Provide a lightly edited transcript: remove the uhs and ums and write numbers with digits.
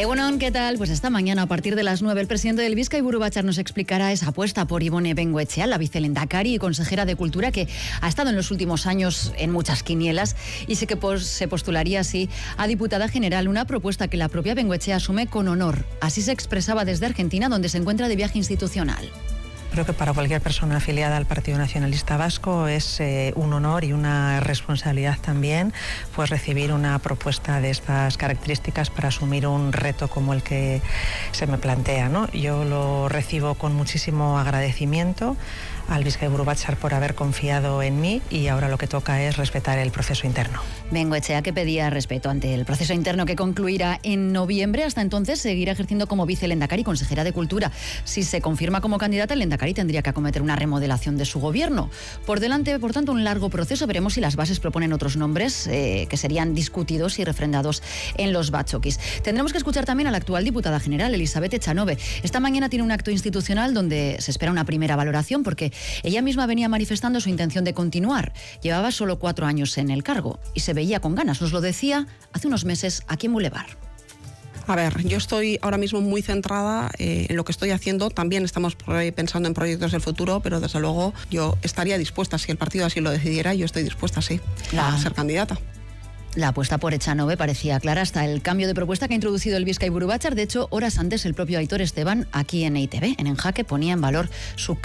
Egunon, ¿qué tal? Pues esta mañana a partir de las 9 el presidente del Bizkaiburu Batzar nos explicará esa apuesta por Ibone Bengoetxea, la vicelehendakari y consejera de Cultura que ha estado en los últimos años en muchas quinielas y sí que se postularía así a diputada general, una propuesta que la propia Bengoetxea asume con honor. Así se expresaba desde Argentina, donde se encuentra de viaje institucional. Creo que para cualquier persona afiliada al Partido Nacionalista Vasco es un honor y una responsabilidad también pues recibir una propuesta de estas características para asumir un reto como el que se me plantea, ¿no? Yo lo recibo con muchísimo agradecimiento al Bizkaiburu Batzar por haber confiado en mí y ahora lo que toca es respetar el proceso interno. Bengoetxea, que pedía respeto ante el proceso interno que concluirá en noviembre. Hasta entonces seguirá ejerciendo como vicelehendakari y consejera de Cultura. Si se confirma como candidata, el lehendakari tendría que acometer una remodelación de su gobierno. Por delante, por tanto, un largo proceso. Veremos si las bases proponen otros nombres que serían discutidos y refrendados en los batzoquis. Tendremos que escuchar también a la actual diputada general, Elisabeth Echanove. Esta mañana tiene un acto institucional donde se espera una primera valoración porque ella misma venía manifestando su intención de continuar. Llevaba solo 4 años en el cargo y se veía con ganas. Nos lo decía hace unos meses aquí en Boulevard. A ver, yo estoy ahora mismo muy centrada en lo que estoy haciendo. También estamos pensando en proyectos del futuro, pero desde luego yo estaría dispuesta, si el partido así lo decidiera, yo estoy dispuesta, sí, a ser candidata. La apuesta por Echanove parecía clara hasta el cambio de propuesta que ha introducido el Bizkaiburu Batzar. De hecho, horas antes el propio Aitor Esteban, aquí en EITV, en Jaque, ponía en valor su